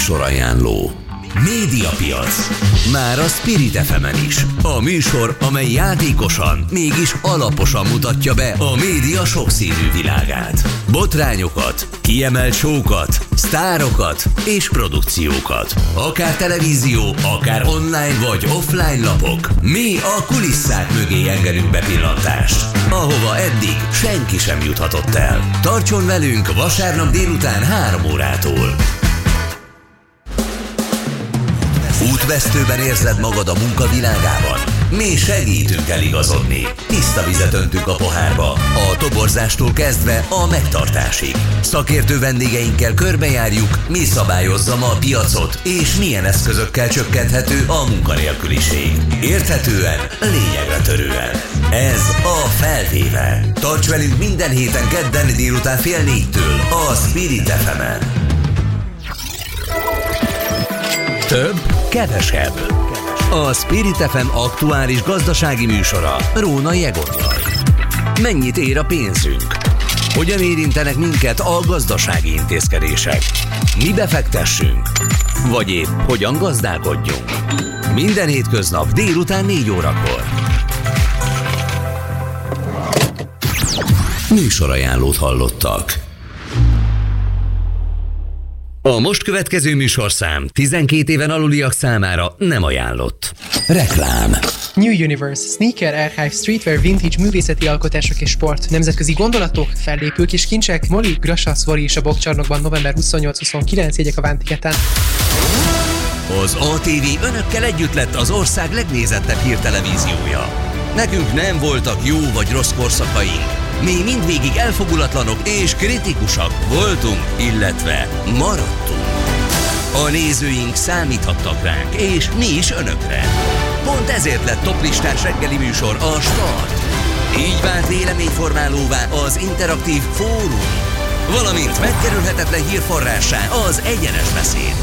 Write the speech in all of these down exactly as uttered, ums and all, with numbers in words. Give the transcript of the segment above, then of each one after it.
Műsorajánló. Médiapiac. Már a Spirit ef emen is. A műsor, amely játékosan, mégis alaposan mutatja be a média sokszínű világát. Botrányokat, kiemelt show-kat, sztárokat és produkciókat. Akár televízió, akár online vagy offline lapok. Mi a kulisszák mögé engedünk bepillantást, ahova eddig senki sem juthatott el. Tartson velünk vasárnap délután három órától. Útvesztőben érzed magad a munkavilágában? Mi segítünk eligazodni. Tiszta vizet öntünk a pohárba, a toborzástól kezdve a megtartásig. Szakértő vendégeinkkel körbejárjuk, mi szabályozza ma a piacot, és milyen eszközökkel csökkenthető a munkanélküliség. Érthetően, lényegre törően. Ez a Felvéve. Tarts velünk minden héten kedden délután fél négytől a Spirit ef emen. Több, kevesebb. A Spirit ef em aktuális gazdasági műsora Rónai Egottal. Mennyit ér a pénzünk? Hogyan érintenek minket a gazdasági intézkedések? Mi befektessünk? Vagy épp hogyan gazdálkodjunk? Minden hétköznap délután négy órakor. Műsorajánlót hallottak. A most következő műsorszám tizenkét éven aluliak számára nem ajánlott. Reklám. New Universe, sneaker, archive, streetwear, vintage, művészeti alkotások és sport, nemzetközi gondolatok, fellépők és kincsek, Moli, Grasa, Szvori és a Bokcsarnokban november huszonnyolc-huszonkilenc jegyek a Vántiketán. Az á té vé önökkel együtt lett az ország legnézettebb hírtelevíziója. Nekünk nem voltak jó vagy rossz korszakaink. Mi mindvégig elfogulatlanok és kritikusak voltunk, illetve maradtunk. A nézőink számíthattak ránk, és mi is önökre. Pont ezért lett toplistás reggeli műsor a Start. Így vált véleményformálóvá az interaktív fórum, valamint megkerülhetetlen hírforrássá az egyenes beszéd.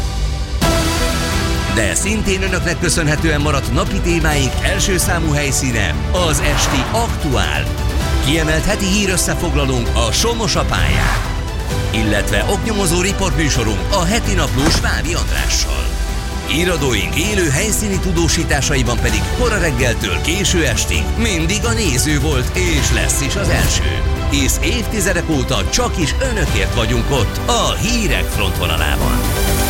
De szintén önöknek köszönhetően maradt napi témáink első számú helyszíne az esti Aktuál. Kiemelt heti hírösszefoglalónk a Somos a pályán, illetve oknyomozó riportműsorunk a heti naplós Vádi Andrással. Híradóink élő helyszíni tudósításaiban pedig kora reggeltől késő estig mindig a néző volt és lesz is az első. Hisz évtizedek óta csak is önökért vagyunk ott a hírek frontvonalában.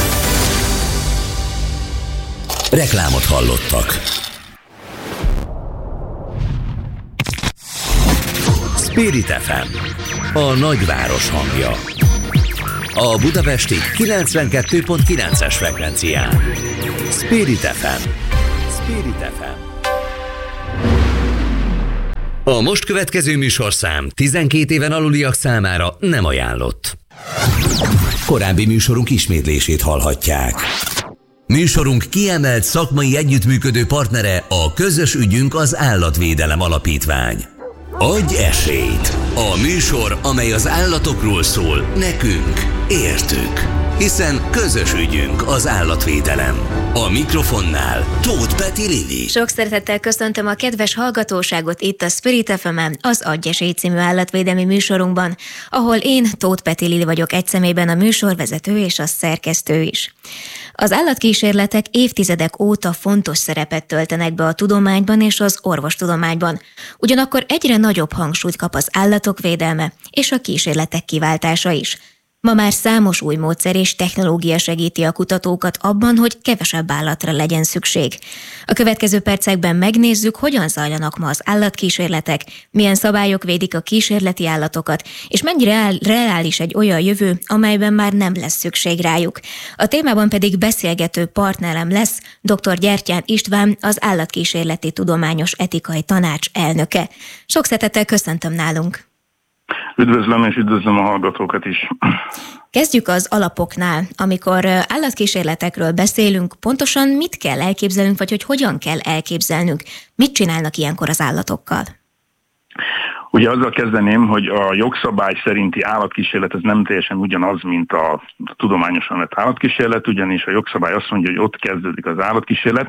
Reklámot hallottak. Spirit ef em, a nagyváros hangja. A budapesti kilencvenkettő pont kilences frekvencián. Spirit ef em. Spirit ef em. A most következő műsorszám tizenkét éven aluliak számára nem ajánlott. Korábbi műsorunk ismétlését hallhatják. Műsorunk kiemelt szakmai együttműködő partnere a Közös ügyünk az Állatvédelem Alapítvány. Adj esélyt! A műsor, amely az állatokról szól, nekünk, értük. Hiszen közös ügyünk az állatvédelem. A mikrofonnál Tóth Peti Lili. Sok szeretettel köszöntöm a kedves hallgatóságot itt a Spirit ef emen, az Adj esélyt című állatvédelmi műsorunkban, ahol én, Tóth Peti Lili vagyok egy személyben a műsorvezető és a szerkesztő is. Az állatkísérletek évtizedek óta fontos szerepet töltenek be a tudományban és az orvostudományban. Ugyanakkor egyre nagyobb hangsúlyt kap az állatok védelme és a kísérletek kiváltása is. Ma már számos új módszer és technológia segíti a kutatókat abban, hogy kevesebb állatra legyen szükség. A következő percekben megnézzük, hogyan zajlanak ma az állatkísérletek, milyen szabályok védik a kísérleti állatokat, és mennyire reális egy olyan jövő, amelyben már nem lesz szükség rájuk. A témában pedig beszélgető partnerem lesz dr. Gyertyán István, az Állatkísérleti Tudományos Etikai Tanács elnöke. Sok szeretettel köszöntöm nálunk! Üdvözlöm, és üdvözlöm a hallgatókat is. Kezdjük az alapoknál. Amikor állatkísérletekről beszélünk, pontosan mit kell elképzelnünk, vagy hogy hogyan kell elképzelnünk? Mit csinálnak ilyenkor az állatokkal? Ugye azzal kezdeném, hogy a jogszabály szerinti állatkísérlet ez nem teljesen ugyanaz, mint a tudományosan lett állatkísérlet, ugyanis a jogszabály azt mondja, hogy ott kezdődik az állatkísérlet,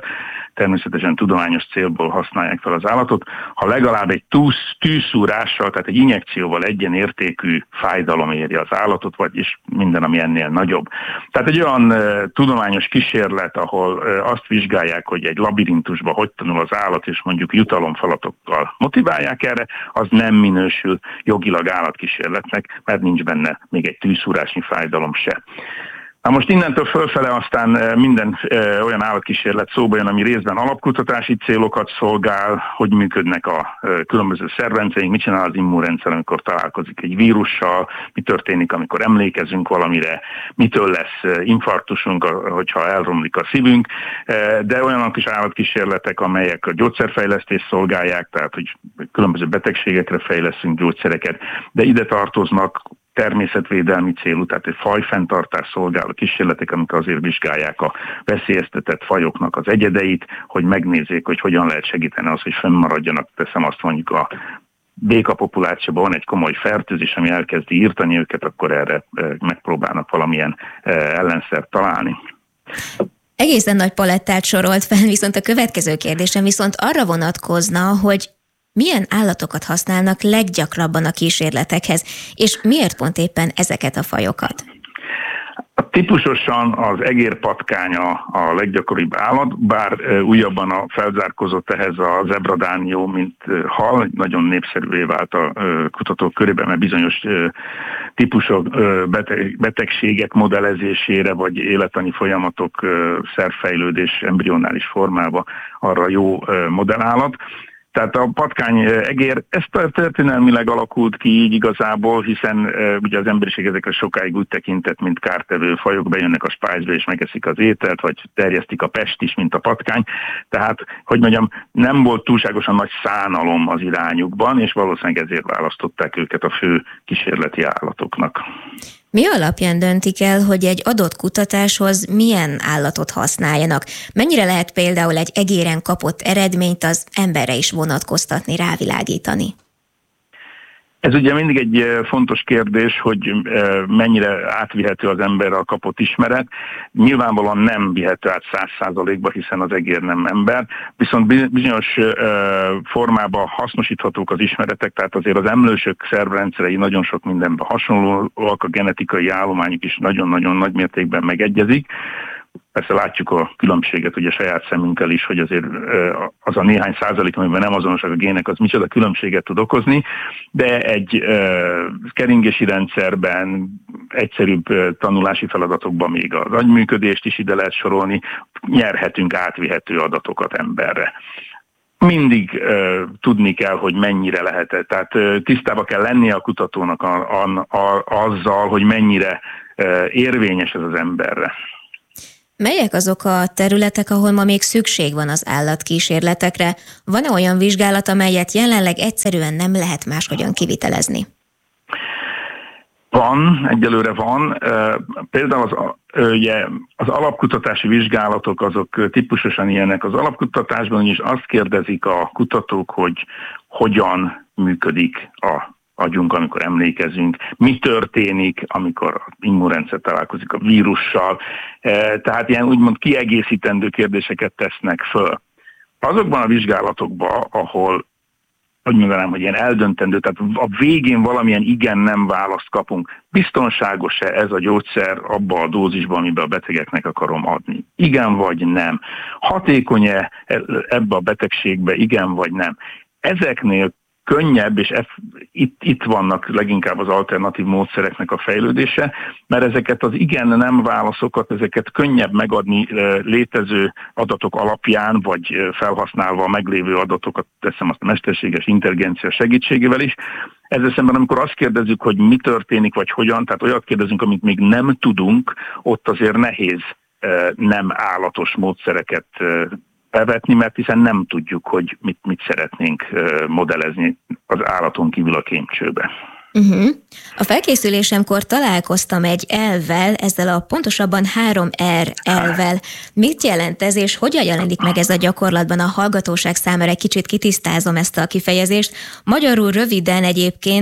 természetesen tudományos célból használják fel az állatot, ha legalább egy tűz, tűzszúrással, tehát egy injekcióval egyenértékű fájdalom éri az állatot, vagyis minden, ami ennél nagyobb. Tehát egy olyan uh, tudományos kísérlet, ahol uh, azt vizsgálják, hogy egy labirintusban hogy tanul az állat, és mondjuk jutalomfalatokkal motiválják erre, az nem minősül jogilag állatkísérletnek, mert nincs benne még egy tűzszúrásnyi fájdalom se. Na most innentől fölfele aztán minden e, olyan állatkísérlet szóba jön, ami részben alapkutatási célokat szolgál, hogy működnek a e, különböző szervrendszerünk, mit csinál az immunrendszer, amikor találkozik egy vírussal, mi történik, amikor emlékezünk valamire, mitől lesz infarktusunk, hogyha elromlik a szívünk, e, de olyanok is állatkísérletek, amelyek a gyógyszerfejlesztést szolgálják, tehát hogy különböző betegségekre fejleszünk gyógyszereket, de ide tartoznak természetvédelmi célú, tehát egy fajfenntartás szolgáló kísérletek, amik azért vizsgálják a veszélyeztetett fajoknak az egyedeit, hogy megnézzék, hogy hogyan lehet segíteni az, hogy fennmaradjanak. Teszem azt, mondjuk a béka populációban van egy komoly fertőzés, ami elkezdi írtani őket, akkor erre megpróbálnak valamilyen ellenszert találni. Egészen nagy palettát sorolt fel, viszont a következő kérdésem viszont arra vonatkozna, hogy milyen állatokat használnak leggyakrabban a kísérletekhez, és miért pont éppen ezeket a fajokat? A típusosan az egérpatkánya a leggyakoribb állat, bár e, újabban a felzárkózott ehhez a zebradánió, mint e, hal, nagyon népszerűvé vált a e, kutatók körében, mert bizonyos e, típusok e, beteg, betegségek modellezésére, vagy élettani folyamatok, e, szervfejlődés embrionális formában arra jó e, modellállat. Tehát a patkány egér, ez történelmileg alakult ki így igazából, hiszen uh, ugye az emberiség ezekre sokáig úgy tekintett, mint kártevő fajok, bejönnek a spájzbe és megeszik az ételt, vagy terjesztik a pest is, mint a patkány. Tehát, hogy mondjam, nem volt túlságosan nagy szánalom az irányukban, és valószínűleg ezért választották őket a fő kísérleti állatoknak. Mi alapján döntik el, hogy egy adott kutatáshoz milyen állatot használjanak? Mennyire lehet például egy egéren kapott eredményt az emberre is vonatkoztatni, rávilágítani? Ez ugye mindig egy fontos kérdés, hogy mennyire átvihető az emberre a kapott ismeret. Nyilvánvalóan nem vihető át száz százalékba, hiszen az egér nem ember, viszont bizonyos formában hasznosíthatók az ismeretek, tehát azért az emlősök szervrendszerei nagyon sok mindenben hasonlóak, a genetikai állományuk is nagyon-nagyon nagy mértékben megegyezik. Persze látjuk a különbséget ugye saját szemünkkel is, hogy azért az a néhány százalék, amiben nem azonosak a gének, az micsoda különbséget tud okozni, de egy keringési rendszerben, egyszerűbb tanulási feladatokban még az agyműködést is ide lehet sorolni, nyerhetünk átvihető adatokat emberre. Mindig uh, tudni kell, hogy mennyire lehet. Tehát uh, tisztába kell lennie a kutatónak a, a, a, azzal, hogy mennyire uh, érvényes ez az emberre. Melyek azok a területek, ahol ma még szükség van az állatkísérletekre? Van-e olyan vizsgálat, amelyet jelenleg egyszerűen nem lehet máshogyan kivitelezni? Van, egyelőre van. Például az, ugye, az alapkutatási vizsgálatok azok típusosan ilyenek. Az alapkutatásban is azt kérdezik a kutatók, hogy hogyan működik a agyunk, amikor emlékezünk, mi történik, amikor az immunrendszer találkozik a vírussal. Tehát ilyen úgymond kiegészítendő kérdéseket tesznek föl. Azokban a vizsgálatokban, ahol hogy mondanám, hogy ilyen eldöntendő, tehát a végén valamilyen igen-nem választ kapunk. Biztonságos-e ez a gyógyszer abba a dózisban, amiben a betegeknek akarom adni? Igen vagy nem? Hatékony-e ebbe a betegségbe? Igen vagy nem? Ezeknél könnyebb, és F, itt, itt vannak leginkább az alternatív módszereknek a fejlődése, mert ezeket az igen-nem válaszokat, ezeket könnyebb megadni létező adatok alapján, vagy felhasználva a meglévő adatokat, teszem azt a mesterséges intelligencia segítségével is. Ezzel szemben, amikor azt kérdezzük, hogy mi történik, vagy hogyan, tehát olyat kérdezünk, amit még nem tudunk, ott azért nehéz nem állatos módszereket bevetni, mert hiszen nem tudjuk, hogy mit, mit szeretnénk modellezni az állaton kívül a kémcsőbe. Uh-huh. A felkészülésemkor találkoztam egy elvvel, ezzel a pontosabban három er elvvel. Mit jelent ez, és hogyan jelenik meg ez a gyakorlatban? A hallgatóság számára egy kicsit kitisztázom ezt a kifejezést. Magyarul röviden egyébként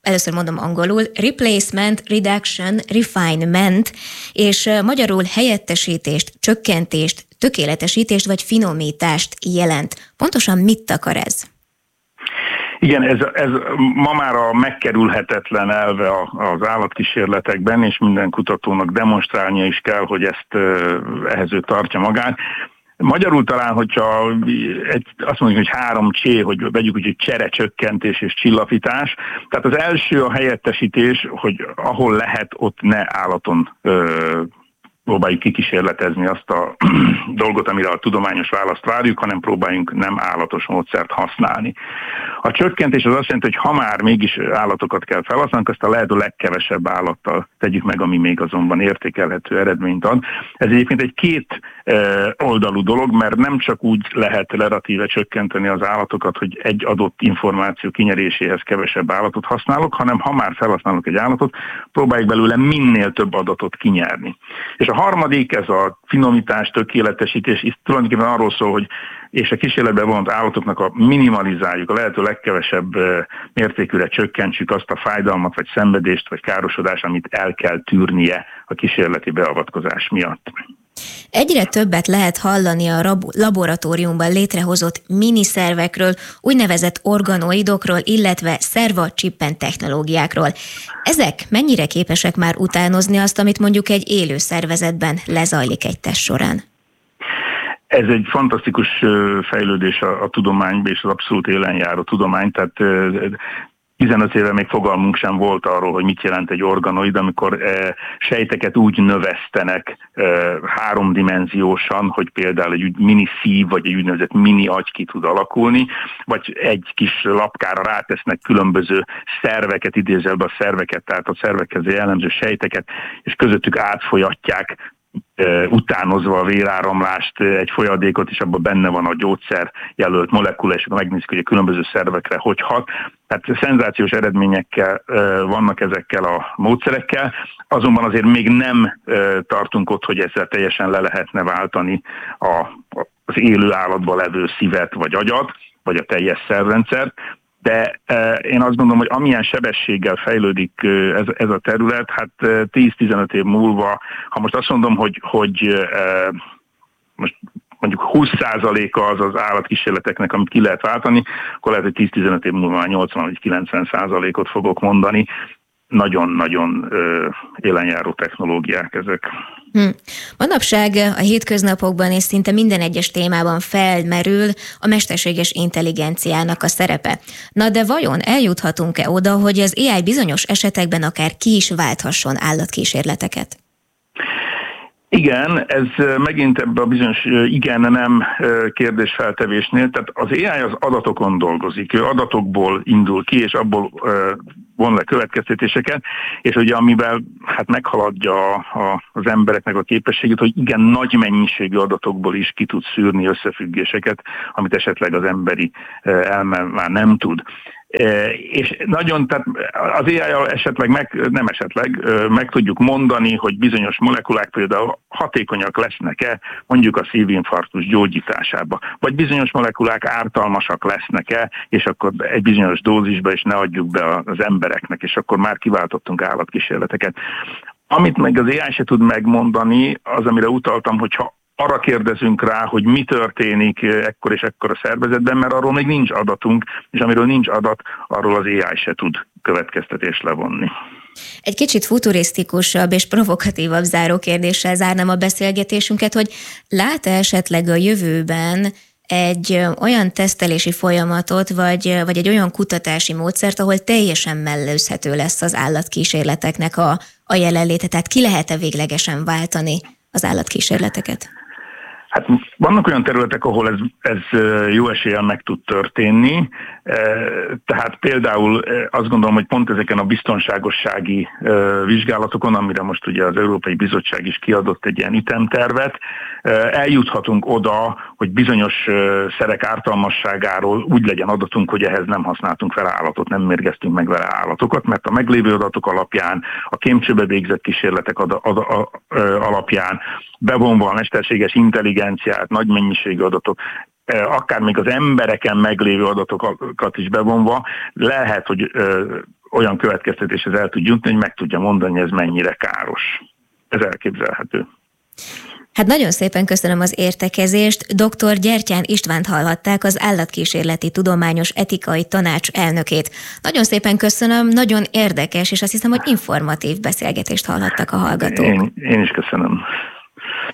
először mondom angolul, replacement, reduction, refinement, és magyarul helyettesítést, csökkentést, tökéletesítést vagy finomítást jelent. Pontosan mit akar ez? Igen, ez, ez ma már a megkerülhetetlen elve az állatkísérletekben, és minden kutatónak demonstrálnia is kell, hogy ezt ehhez ő tartja magát. Magyarul talán, hogyha egy, azt mondjuk, hogy három C, hogy vegyük úgy, hogy cserecsökkentés és csillapítás. Tehát az első a helyettesítés, hogy ahol lehet, ott ne állaton ö, próbáljuk kikísérletezni azt a dolgot, amire a tudományos választ várjuk, hanem próbáljunk nem állatos módszert használni. A csökkentés az azt jelenti, hogy ha már mégis állatokat kell felhasználnunk, azt a lehető legkevesebb állattal tegyük meg, ami még azonban értékelhető eredményt ad. Ez egyébként egy két e, oldalú dolog, mert nem csak úgy lehet relatíve csökkenteni az állatokat, hogy egy adott információ kinyeréséhez kevesebb állatot használok, hanem ha már felhasználok egy állatot, próbáljuk belőle minél több adatot kinyerni. És a harmadik, ez a finomítás, tökéletesítés, itt tulajdonképpen arról szól, hogy és a kísérletbe vont állatoknak a minimalizáljuk, a lehető legkevesebb mértékűre csökkentsük azt a fájdalmat, vagy szenvedést, vagy károsodást, amit el kell tűrnie a kísérleti beavatkozás miatt. Egyre többet lehet hallani a laboratóriumban létrehozott miniszervekről, úgynevezett organoidokról, illetve szerva-csippen technológiákról. Ezek mennyire képesek már utánozni azt, amit mondjuk egy élő szervezetben lezajlik egy teszt során? Ez egy fantasztikus fejlődés a, a tudományban, és az abszolút élenjáró tudomány, tehát tizenöt éve még fogalmunk sem volt arról, hogy mit jelent egy organoid, amikor e, sejteket úgy növesztenek e, háromdimenziósan, hogy például egy mini szív, vagy egy úgynevezett mini agy ki tud alakulni, vagy egy kis lapkára rátesznek különböző szerveket, idézőjelbe a szerveket, tehát a szervekhez jellemző sejteket, és közöttük átfolyatják, utánozva a véráramlást, egy folyadékot, és abban benne van a gyógyszer jelölt molekula, és megnézzük, hogy a különböző szervekre hogy hat. Tehát szenzációs eredményekkel vannak ezekkel a módszerekkel, azonban azért még nem tartunk ott, hogy ezzel teljesen le lehetne váltani a, az élő állatban levő szívet vagy agyat, vagy a teljes szervrendszert. De e, én azt gondolom, hogy amilyen sebességgel fejlődik ez, ez a terület, hát tíz-tizenöt év múlva, ha most azt mondom, hogy, hogy e, most mondjuk húsz százaléka az az állatkísérleteknek, amit ki lehet váltani, akkor lehet, hogy tíz-tizenöt év múlva már nyolcvan vagy kilencven százalékot fogok mondani. Nagyon-nagyon élenjáró technológiák ezek. Hm. Manapság a hétköznapokban és szinte minden egyes témában felmerül a mesterséges intelligenciának a szerepe. Na de vajon eljuthatunk-e oda, hogy az á i bizonyos esetekben akár ki is válthasson állatkísérleteket? Igen, ez megint ebbe a bizonyos igen-nem kérdésfeltevésnél, tehát az á i az adatokon dolgozik, ő adatokból indul ki, és abból von le következtetéseket, és ugye amivel hát meghaladja a, a, az embereknek a képességét, hogy igen nagy mennyiségű adatokból is ki tud szűrni összefüggéseket, amit esetleg az emberi elme már nem tud. És nagyon, tehát az á i-jal esetleg meg, nem esetleg, meg tudjuk mondani, hogy bizonyos molekulák például hatékonyak lesznek-e mondjuk a szívinfarktus gyógyításába, vagy bizonyos molekulák ártalmasak lesznek-e, és akkor egy bizonyos dózisba is ne adjuk be az embereknek, és akkor már kiváltottunk állatkísérleteket. Amit meg az á i se tud megmondani, az, amire utaltam, hogyha arra kérdezünk rá, hogy mi történik ekkor és ekkor a szervezetben, mert arról még nincs adatunk, és amiről nincs adat, arról az á i se tud következtetést levonni. Egy kicsit futurisztikusabb és provokatívabb zárókérdéssel zárnám a beszélgetésünket, hogy lát-e esetleg a jövőben egy olyan tesztelési folyamatot, vagy, vagy egy olyan kutatási módszert, ahol teljesen mellőzhető lesz az állatkísérleteknek a, a jelenléte, tehát ki lehet-e véglegesen váltani az állatkísérleteket? Hát vannak olyan területek, ahol ez, ez jó eséllyel meg tud történni, tehát például azt gondolom, hogy pont ezeken a biztonságossági vizsgálatokon, amire most ugye az Európai Bizottság is kiadott egy ilyen ütemtervet, eljuthatunk oda, hogy bizonyos szerek ártalmasságáról úgy legyen adatunk, hogy ehhez nem használtunk vele állatot, nem mérgeztünk meg vele állatokat, mert a meglévő adatok alapján, a kémcsőbe végzett kísérletek ad, ad, ad, alapján, bevonva a mesterséges intelligenciát, nagy mennyiségű adatok, akár még az embereken meglévő adatokat is bevonva, lehet, hogy olyan következtetéshez el tud jutni, hogy meg tudja mondani, hogy ez mennyire káros. Ez elképzelhető. Hát nagyon szépen köszönöm az értekezést. doktor Gyertyán Istvánt hallhatták, az Állatkísérleti Tudományos Etikai Tanács elnökét. Nagyon szépen köszönöm, nagyon érdekes, és azt hiszem, hogy informatív beszélgetést hallhattak a hallgatók. Én, én is köszönöm.